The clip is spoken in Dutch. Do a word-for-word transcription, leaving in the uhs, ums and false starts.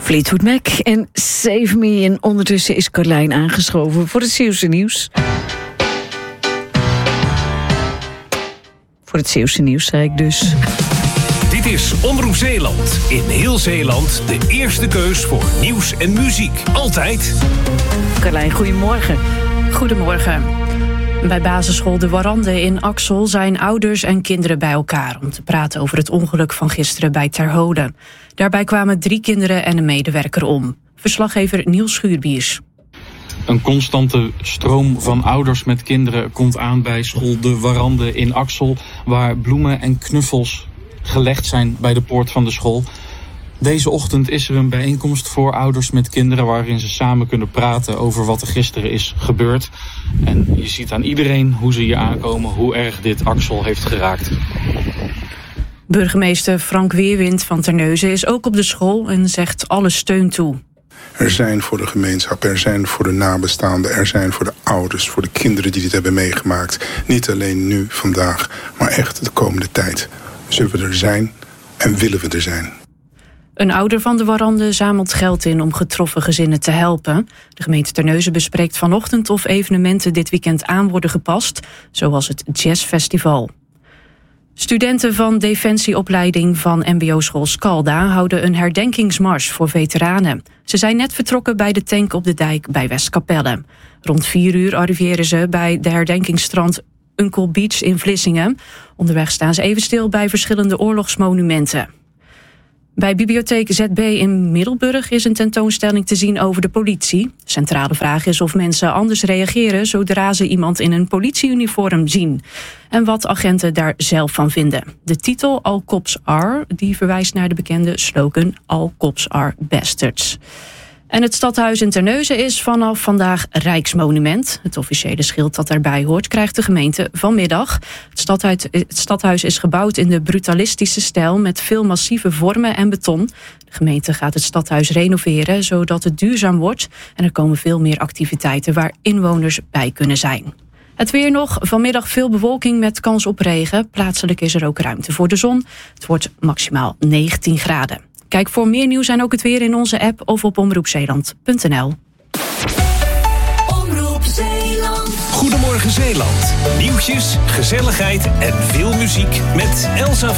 Fleetwood Mac en Save Me. En ondertussen is Carlijn aangeschoven voor het Zeeuwse nieuws. Voor het Zeeuwse nieuws, zei ik dus. Dit is Omroep Zeeland. In heel Zeeland de eerste keus voor nieuws en muziek. Altijd. Carlijn, goedemorgen. Goedemorgen. Bij basisschool De Warande in Axel zijn ouders en kinderen bij elkaar om te praten over het ongeluk van gisteren bij Ter Hode. Daarbij kwamen drie kinderen en een medewerker om. Verslaggever Niels Schuurbiers. Een constante stroom van ouders met kinderen komt aan bij school De Warande in Axel, waar bloemen en knuffels gelegd zijn bij de poort van de school. Deze ochtend is er een bijeenkomst voor ouders met kinderen waarin ze samen kunnen praten over wat er gisteren is gebeurd. En je ziet aan iedereen hoe ze hier aankomen, hoe erg dit Axel heeft geraakt. Burgemeester Frank Weerwind van Terneuzen is ook op de school en zegt alle steun toe. Er zijn voor de gemeenschap, er zijn voor de nabestaanden, er zijn voor de ouders, voor de kinderen die dit hebben meegemaakt. Niet alleen nu, vandaag, maar echt de komende tijd. Zullen we er zijn en willen we er zijn. Een ouder van De Warande zamelt geld in om getroffen gezinnen te helpen. De gemeente Terneuzen bespreekt vanochtend of evenementen dit weekend aan worden gepast, zoals het Jazzfestival. Studenten van defensieopleiding van mbo-school Scalda houden een herdenkingsmars voor veteranen. Ze zijn net vertrokken bij de tank op de dijk bij Westkapelle. Rond vier uur arriveren ze bij de herdenkingsstrand Uncle Beach in Vlissingen. Onderweg staan ze even stil bij verschillende oorlogsmonumenten. Bij Bibliotheek Z B in Middelburg is een tentoonstelling te zien over de politie. De centrale vraag is of mensen anders reageren zodra ze iemand in een politieuniform zien. En wat agenten daar zelf van vinden. De titel All Cops Are, die verwijst naar de bekende slogan All Cops Are Bastards. En het stadhuis in Terneuzen is vanaf vandaag Rijksmonument. Het officiële schild dat daarbij hoort krijgt de gemeente vanmiddag. Het stadhuis, het stadhuis is gebouwd in de brutalistische stijl met veel massieve vormen en beton. De gemeente gaat het stadhuis renoveren zodat het duurzaam wordt. En er komen veel meer activiteiten waar inwoners bij kunnen zijn. Het weer nog. Vanmiddag veel bewolking met kans op regen. Plaatselijk is er ook ruimte voor de zon. Het wordt maximaal negentien graden. Kijk voor meer nieuws en ook het weer in onze app of op omroep zeeland punt n l. Omroep Zeeland. Goedemorgen Zeeland. Nieuwtjes, gezelligheid en veel muziek met Elsa